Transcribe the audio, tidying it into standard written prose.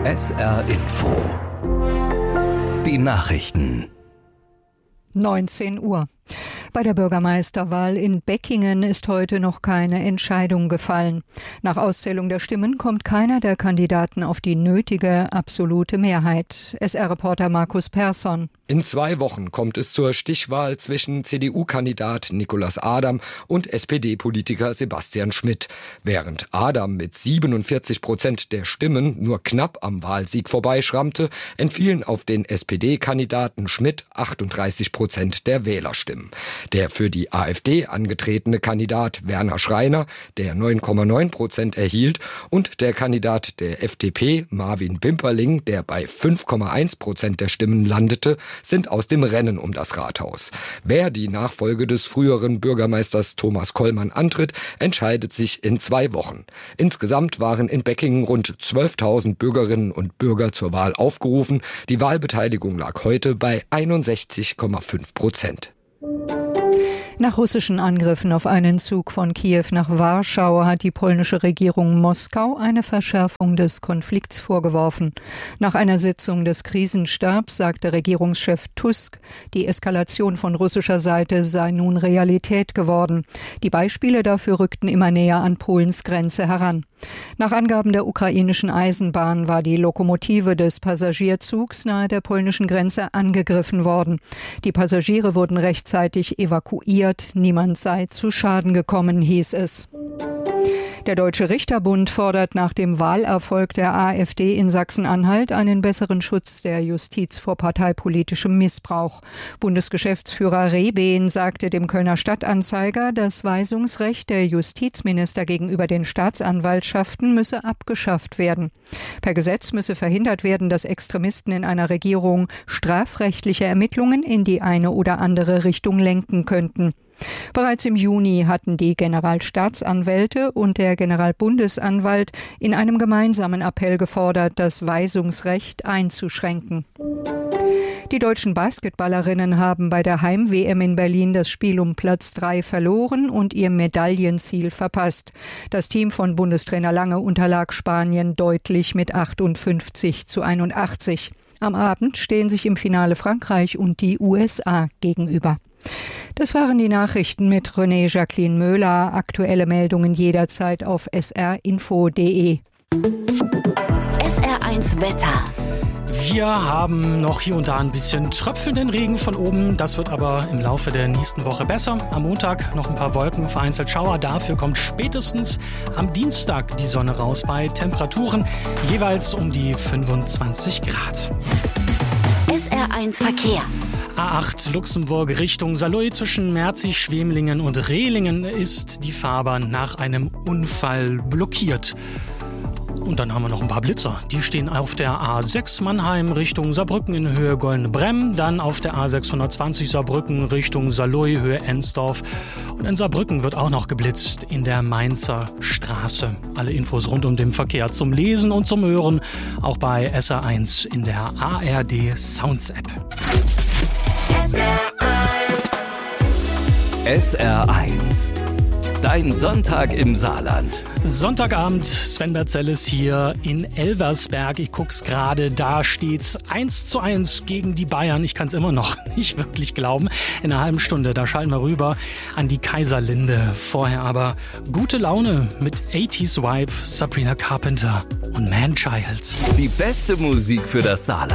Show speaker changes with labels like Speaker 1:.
Speaker 1: SR Info. Die Nachrichten.
Speaker 2: 19 Uhr. Bei der Bürgermeisterwahl in Beckingen ist heute noch keine Entscheidung gefallen. Nach Auszählung der Stimmen kommt keiner der Kandidaten auf die nötige absolute Mehrheit. SR-Reporter Markus Persson.
Speaker 3: In 2 Wochen kommt es zur Stichwahl zwischen CDU-Kandidat Nicolas Adam und SPD-Politiker Sebastian Schmidt. Während Adam mit 47% der Stimmen nur knapp am Wahlsieg vorbeischrammte, entfielen auf den SPD-Kandidaten Schmidt 38% der Wählerstimmen. Der für die AfD angetretene Kandidat Werner Schreiner, der 9,9% erhielt, und der Kandidat der FDP Marvin Bimperling, der bei 5,1% der Stimmen landete, sind aus dem Rennen um das Rathaus. Wer die Nachfolge des früheren Bürgermeisters Thomas Kollmann antritt, entscheidet sich in 2 Wochen. Insgesamt waren in Beckingen rund 12.000 Bürgerinnen und Bürger zur Wahl aufgerufen. Die Wahlbeteiligung lag heute bei 61,5%.
Speaker 2: Nach russischen Angriffen auf einen Zug von Kiew nach Warschau hat die polnische Regierung Moskau eine Verschärfung des Konflikts vorgeworfen. Nach einer Sitzung des Krisenstabs sagte Regierungschef Tusk, die Eskalation von russischer Seite sei nun Realität geworden. Die Beispiele dafür rückten immer näher an Polens Grenze heran. Nach Angaben der ukrainischen Eisenbahn war die Lokomotive des Passagierzugs nahe der polnischen Grenze angegriffen worden. Die Passagiere wurden rechtzeitig evakuiert. Niemand sei zu Schaden gekommen, hieß es. Der Deutsche Richterbund fordert nach dem Wahlerfolg der AfD in Sachsen-Anhalt einen besseren Schutz der Justiz vor parteipolitischem Missbrauch. Bundesgeschäftsführer Rehbehn sagte dem Kölner Stadtanzeiger, das Weisungsrecht der Justizminister gegenüber den Staatsanwaltschaften müsse abgeschafft werden. Per Gesetz müsse verhindert werden, dass Extremisten in einer Regierung strafrechtliche Ermittlungen in die eine oder andere Richtung lenken könnten. Bereits im Juni hatten die Generalstaatsanwälte und der Generalbundesanwalt in einem gemeinsamen Appell gefordert, das Weisungsrecht einzuschränken. Die deutschen Basketballerinnen haben bei der Heim-WM in Berlin das Spiel um Platz 3 verloren und ihr Medaillenziel verpasst. Das Team von Bundestrainer Lange unterlag Spanien deutlich mit 58-81. Am Abend stehen sich im Finale Frankreich und die USA gegenüber. Das waren die Nachrichten mit René Jacqueline Möhler. Aktuelle Meldungen jederzeit auf srinfo.de.
Speaker 4: SR1 Wetter.
Speaker 5: Wir haben noch hier und da ein bisschen tröpfelnden Regen von oben. Das wird aber im Laufe der nächsten Woche besser. Am Montag noch ein paar Wolken, vereinzelt Schauer. Dafür kommt spätestens am Dienstag die Sonne raus bei Temperaturen jeweils um die 25 Grad.
Speaker 4: SR1 Verkehr.
Speaker 5: A8 Luxemburg Richtung Saarlouis zwischen Merzig, Schwemlingen und Rehlingen ist die Fahrbahn nach einem Unfall blockiert. Und dann haben wir noch ein paar Blitzer. Die stehen auf der A6 Mannheim Richtung Saarbrücken in Höhe Goldene Bremm. Dann auf der A620 Saarbrücken Richtung Saarlouis Höhe Ensdorf. Und in Saarbrücken wird auch noch geblitzt in der Mainzer Straße. Alle Infos rund um den Verkehr zum Lesen und zum Hören. Auch bei SR1 in der ARD Sounds App.
Speaker 1: SR1. Dein Sonntag im Saarland.
Speaker 5: Sonntagabend, Sven Berzellis hier in Elversberg. Ich guck's gerade, da steht's 1:1 gegen die Bayern. Ich kann's immer noch nicht wirklich glauben. In einer halben Stunde, da schalten wir rüber an die Kaiserlinde. Vorher aber gute Laune mit 80s Vibe, Sabrina Carpenter und Manchild.
Speaker 1: Die beste Musik für das Saarland.